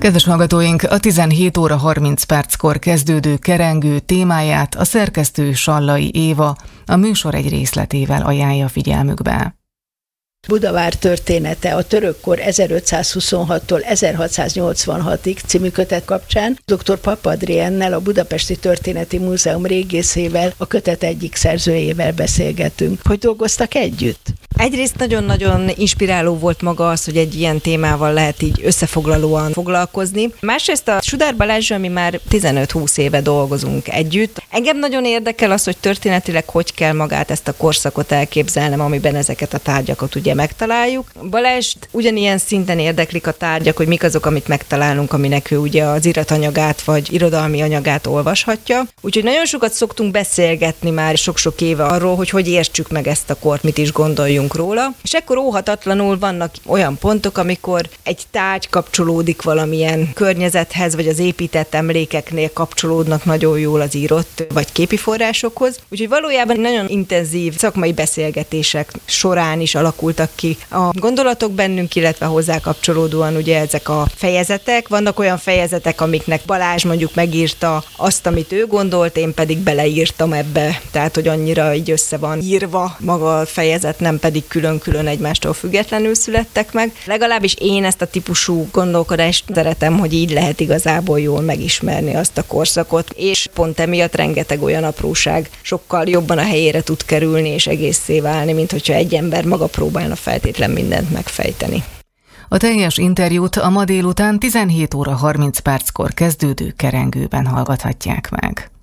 Kedves hallgatóink, a 17 óra 30 perckor kezdődő kerengő témáját a szerkesztő Sallai Éva a műsor egy részletével ajánlja figyelmükbe. Budavár története a törökkor 1526-tól 1686-ig című kötet kapcsán dr. Pap Adriennel, a Budapesti Történeti Múzeum régészével, a kötet egyik szerzőjével beszélgetünk. Hogy dolgoztak együtt? Egyrészt nagyon-nagyon inspiráló volt maga az, hogy egy ilyen témával lehet így összefoglalóan foglalkozni. Másrészt a Sudár Balázsral mi már 15-20 éve dolgozunk együtt. Engem nagyon érdekel az, hogy történetileg hogy kell magát ezt a korszakot elképzelnem, amiben ezeket a tárgyakat ugye megtaláljuk. Balázst ugyanilyen szinten érdeklik a tárgyak, hogy mik azok, amit megtalálunk, aminek ő ugye az iratanyagát vagy irodalmi anyagát olvashatja. Úgyhogy nagyon sokat szoktunk beszélgetni már sok-sok éve arról, hogy értsük meg ezt a kort, mit is gondoljunk róla. És ekkor óhatatlanul vannak olyan pontok, amikor egy tárgy kapcsolódik valamilyen környezethez, vagy az épített emlékeknél kapcsolódnak nagyon jól az írott vagy képi forrásokhoz. Úgyhogy valójában nagyon intenzív szakmai beszélgetések során is alakultak ki a gondolatok bennünk, illetve hozzá kapcsolódóan ugye ezek a fejezetek. Vannak olyan fejezetek, amiknek Balázs mondjuk megírta azt, amit ő gondolt, én pedig beleírtam ebbe. Tehát, hogy annyira így össze van írva maga a fejezet, nem pedig külön-külön egymástól függetlenül születtek meg. Legalábbis én ezt a típusú gondolkodást szeretem, hogy így lehet igazából jól megismerni azt a korszakot, és pont emiatt rengeteg olyan apróság sokkal jobban a helyére tud kerülni és egészé válni, mint hogyha egy ember maga próbálna feltétlen mindent megfejteni. A teljes interjút a ma délután 17 óra 30 perckor kezdődő kerengőben hallgathatják meg.